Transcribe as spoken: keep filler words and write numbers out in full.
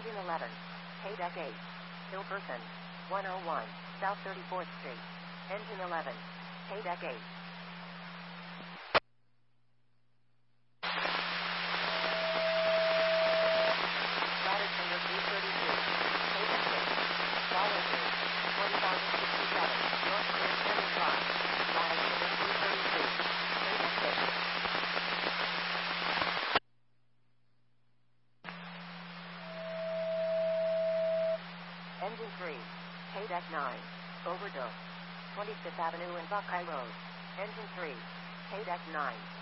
Engine eleven. Haydeck eight. Hilperson. one oh one. South thirty-fourth Street. Engine eleven. Haydeck eight. Patterson of three thirty-two. Haydeck six. Follow two. twenty thousand sixty-seven. North Clear Center Drive. Patterson of three thirty-two. Haydeck six. Engine three. Haydeck nine. Overdose. twenty-fifth Avenue and Buckeye Road. Engine three. Haydeck nine.